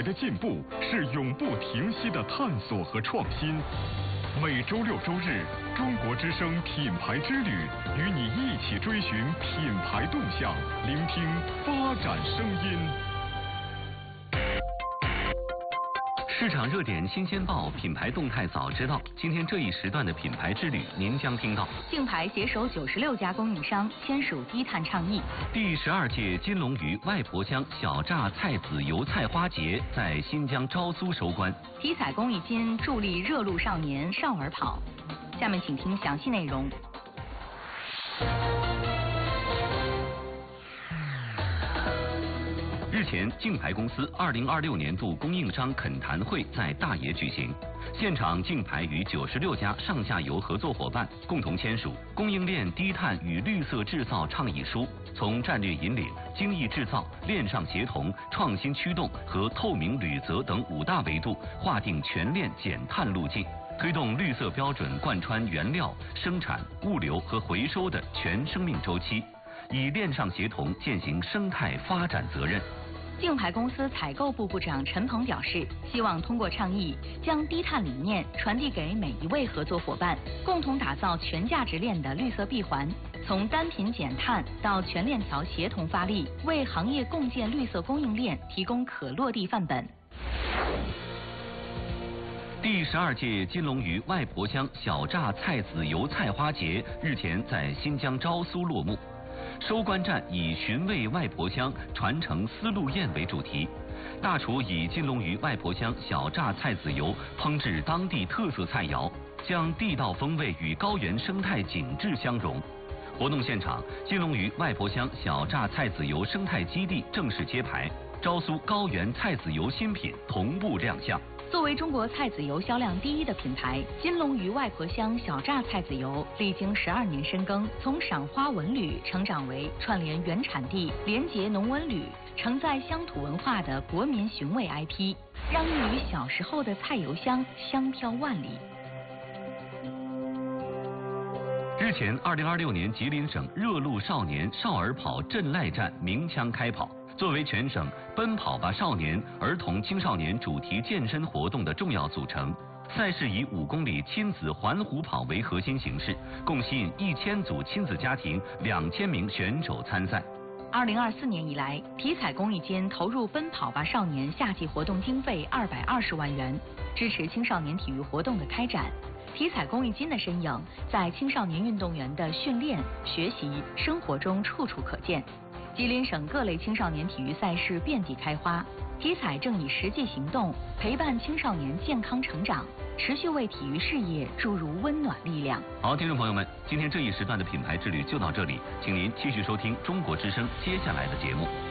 的进步，是永不停息的探索和创新。每周六周日，中国之声品牌之旅，与你一起追寻品牌动向，聆听发展声音。 市场热点新鲜报，品牌动态早知道。今天这一时段的品牌之旅，您将听到： 竞牌携手96家供应商签署低碳倡议； 第12届金龙鱼外婆乡小榨菜籽油菜花节在新疆昭苏收官； 体彩公益金助力热路少年少儿跑。下面请听详细内容。 日前，竞牌公司2026年度供应商恳谈会在大冶举行，现场竞牌与96家上下游合作伙伴共同签署《供应链低碳与绿色制造倡议书》，从战略引领、精益制造、链上协同、创新驱动和透明履责等5大维度，划定全链减碳路径，推动绿色标准贯穿原料、生产、物流和回收的全生命周期，以链上协同践行生态发展责任。 竞牌公司采购部部长陈鹏表示，希望通过倡议，将低碳理念传递给每一位合作伙伴，共同打造全价值链的绿色闭环，从单品减碳到全链条协同发力，为行业共建绿色供应链提供可落地范本。 第12届金龙鱼外婆乡小榨菜籽油菜花节日前在新疆昭苏落幕。收官战以寻味外婆乡、传承丝路宴为主题，大厨以金龙鱼外婆乡小榨菜籽油烹制当地特色菜肴，将地道风味与高原生态景致相融。活动现场，金龙鱼外婆乡小榨菜籽油生态基地正式揭牌，昭苏高原菜籽油新品同步亮相。 作为中国菜籽油销量第1的品牌，金龙鱼外婆乡小榨菜籽油历经12年深耕，从赏花文旅成长为串联原产地、联结农文旅、承载乡土文化的国民寻味 IP， 让一缕小时候的菜油香香飘万里。 日前，2026年吉林省热路少年少儿跑镇赖站鸣枪开跑。作为全省奔跑吧少年儿童青少年主题健身活动的重要组成，赛事以5公里亲子环湖跑为核心形式，共吸引1000组亲子家庭、2000名选手参赛。 2024年以来，体彩公益金投入奔跑吧少年夏季活动经费220万元，支持青少年体育活动的开展。体彩公益金的身影在青少年运动员的训练、学习、生活中处处可见。吉林省各类青少年体育赛事遍地开花，体彩正以实际行动陪伴青少年健康成长，持续为体育事业注入温暖力量。 好，听众朋友们，今天这一时段的品牌之旅就到这里，请您继续收听中国之声接下来的节目。